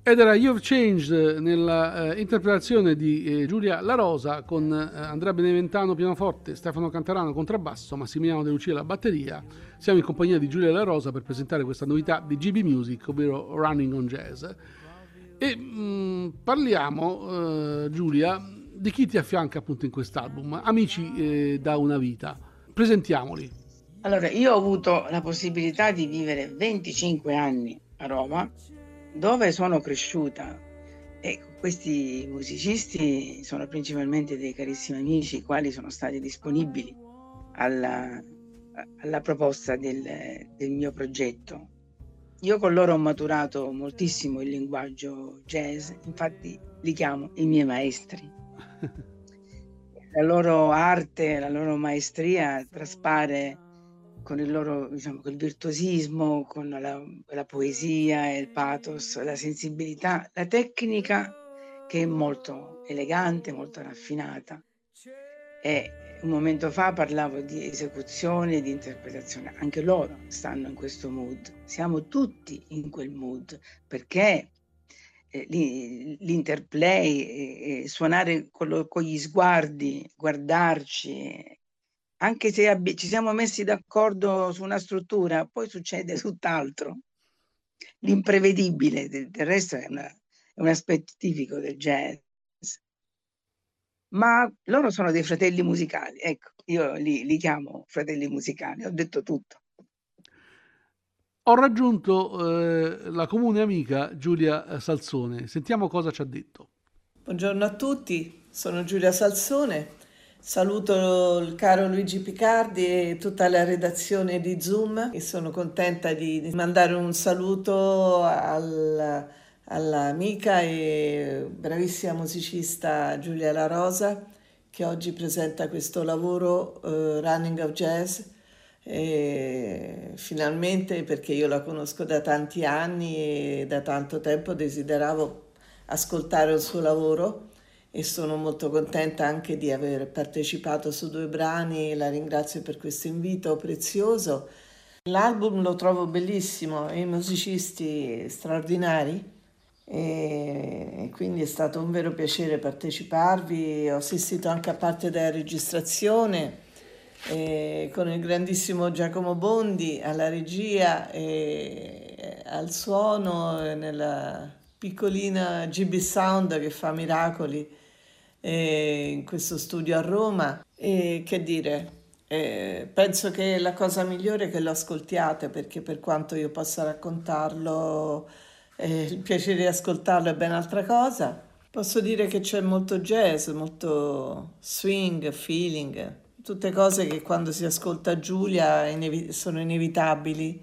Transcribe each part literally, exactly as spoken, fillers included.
Ed era You've Changed nella eh, interpretazione di eh, Giulia La Rosa con eh, Andrea Beneventano pianoforte, Stefano Cantarano contrabbasso, Massimiliano De Lucia alla batteria. Siamo in compagnia di Giulia La Rosa per presentare questa novità di G B Music, ovvero Running on Jazz. E mh, parliamo, eh, Giulia, di chi ti affianca appunto in quest'album, amici eh, da una vita. Presentiamoli. Allora, io ho avuto la possibilità di vivere venticinque anni a Roma, dove sono cresciuta, e questi musicisti sono principalmente dei carissimi amici, i quali sono stati disponibili alla, alla proposta del, del mio progetto. Io con loro ho maturato moltissimo il linguaggio jazz, infatti li chiamo i miei maestri. La loro arte, la loro maestria traspare con il loro, diciamo, col virtuosismo, con la, la poesia, il pathos, la sensibilità, la tecnica che è molto elegante, molto raffinata. E un momento fa parlavo di esecuzione, di interpretazione. Anche loro stanno in questo mood. Siamo tutti in quel mood, perché eh, l'interplay, eh, eh, suonare con, lo, con gli sguardi, guardarci, anche se abbi- ci siamo messi d'accordo su una struttura, poi succede tutt'altro. L'imprevedibile, del, del resto è, una, è un aspetto tipico del jazz. Ma loro sono dei fratelli musicali, ecco, io li, li chiamo fratelli musicali, ho detto tutto. Ho raggiunto eh, la comune amica Giulia Salzone. Sentiamo cosa ci ha detto. Buongiorno a tutti, sono Giulia Salzone. Saluto il caro Luigi Picardi e tutta la redazione di Zoom e sono contenta di mandare un saluto al- all'amica e bravissima musicista Giulia La Rosa, che oggi presenta questo lavoro eh, Running of Jazz. E finalmente, perché io la conosco da tanti anni e da tanto tempo desideravo ascoltare il suo lavoro e sono molto contenta anche di aver partecipato su due brani. La ringrazio per questo invito prezioso. L'album lo trovo bellissimo e i musicisti straordinari e quindi è stato un vero piacere parteciparvi. Ho assistito anche a parte della registrazione eh, con il grandissimo Giacomo Bondi alla regia e al suono e nella piccolina G B Sound che fa miracoli eh, in questo studio a Roma. E che dire, eh, penso che la cosa migliore è che lo ascoltiate, perché per quanto io possa raccontarlo, eh, il piacere di ascoltarlo è ben altra cosa. Posso dire che c'è molto jazz, molto swing, feeling, tutte cose che quando si ascolta Giulia inevi- sono inevitabili.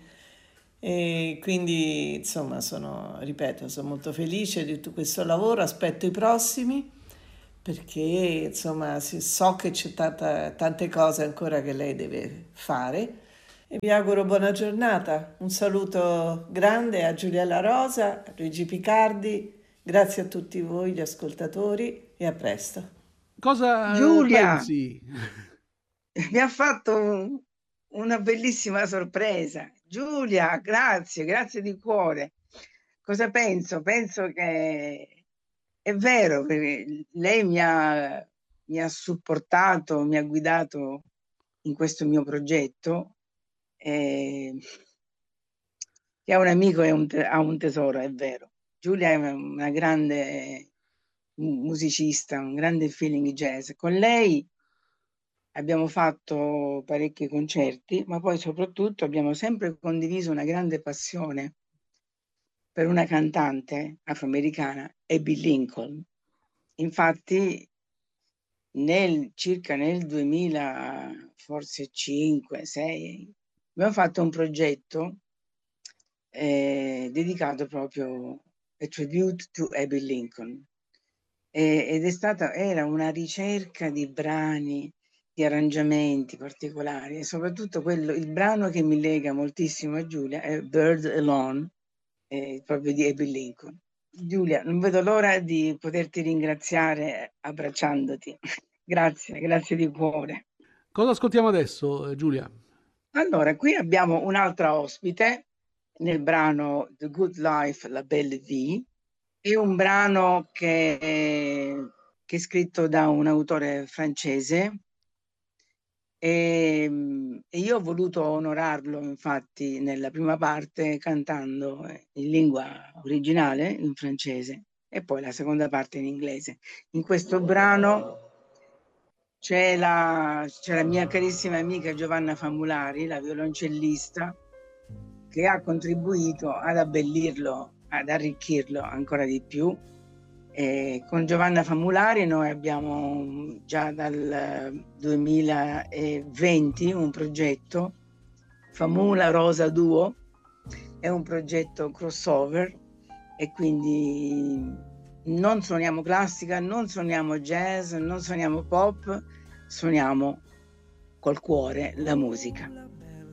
E quindi, insomma, sono, ripeto, sono molto felice di tutto questo lavoro, aspetto i prossimi perché, insomma, si- so che c'è tanta- tante cose ancora che lei deve fare e vi auguro buona giornata. Un saluto grande a Giulia La Rosa, a Luigi Picardi, grazie a tutti voi gli ascoltatori e a presto. Cosa eh, Giulia pensi? mi ha fatto un- una bellissima sorpresa. Giulia, grazie, grazie di cuore. Cosa penso? Penso che è vero, perché lei mi ha, mi ha supportato, mi ha guidato in questo mio progetto. E chi ha un amico è un te- ha un tesoro, è vero. Giulia è una, una grande musicista, un grande feeling jazz. Con lei abbiamo fatto parecchi concerti, ma poi soprattutto abbiamo sempre condiviso una grande passione per una cantante afroamericana, Abby Lincoln. Infatti, nel, circa nel duemila, forse cinque, sei, abbiamo fatto un progetto eh, dedicato proprio a tribute to Abby Lincoln. E- ed è stata, era una ricerca di brani, di arrangiamenti particolari e soprattutto quello, il brano che mi lega moltissimo a Giulia è Bird Alone, eh, proprio di Abby Lincoln. Giulia, non vedo l'ora di poterti ringraziare abbracciandoti. Grazie, grazie di cuore. Cosa ascoltiamo adesso, eh, Giulia? Allora, qui abbiamo un'altra ospite nel brano The Good Life, La Belle Vie, È un brano che, che è scritto da un autore francese e, e io ho voluto onorarlo, infatti, nella prima parte cantando in lingua originale, in francese, e poi la seconda parte in inglese. In questo brano c'è la, c'è la mia carissima amica Giovanna Famulari, la violoncellista, che ha contribuito ad abbellirlo, ad arricchirlo ancora di più. E con Giovanna Famulari noi abbiamo già dal duemilaventi un progetto, Famula Rosa Duo, è un progetto crossover e quindi non suoniamo classica, non suoniamo jazz, non suoniamo pop, suoniamo col cuore la musica.